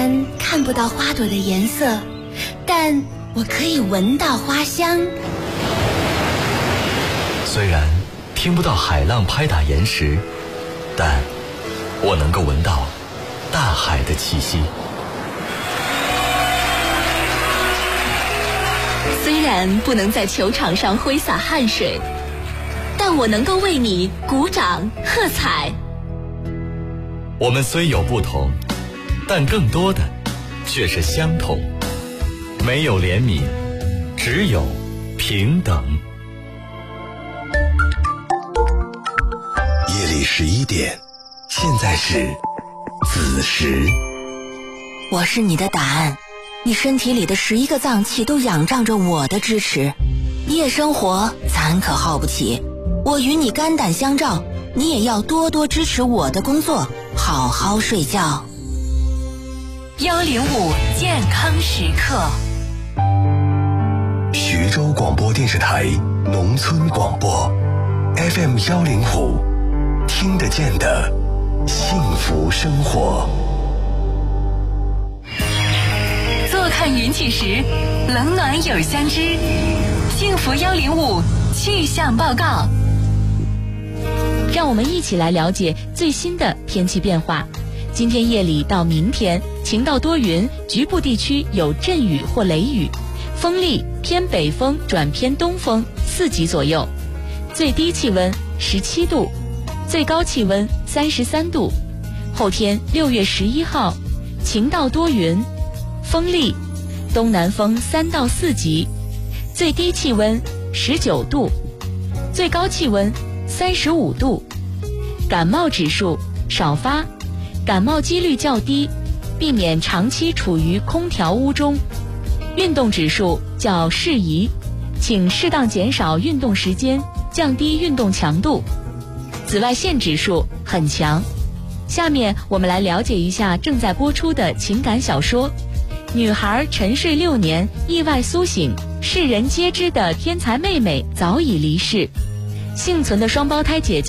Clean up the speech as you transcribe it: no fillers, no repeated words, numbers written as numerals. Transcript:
然看不到花朵的颜色，但我可以闻到花香。 虽然听不到海浪拍打岩石，但我能够闻到大海的气息。 虽然不能在球场上挥洒汗水，但我能够为你鼓掌喝彩。 我们虽有不同，但更多的却是相同。没有怜悯，只有平等。 夜里11点，现在是子时。 我是你的答案，你身体里的11个脏器都仰仗着我的支持。夜生活咱可耗不起，我与你肝胆相照，你也要多多支持我的工作，好好睡觉。 105健康时刻， 徐州广播电视台农村广播 FM 105，听得见的幸福生活。 坐看云起时，冷暖有相知。幸福105气象报告， 让我们一起来了解最新的天气变化。今天夜里到明天，晴到多云，局部地区有阵雨或雷雨，风力偏北风转偏东风4级左右，最低气温17度，最高气温33度。后天6月11号，晴到多云，风力东南风3到4级，最低气温19度，最高气温35度。感冒指数少发，感冒几率较低，避免长期处于空调屋中。运动指数较适宜，请适当减少运动时间，降低运动强度。紫外线指数很强。下面我们来了解一下正在播出的情感小说。女孩沉睡6年，意外苏醒，世人皆知的天才妹妹早已离世。幸存的双胞胎姐姐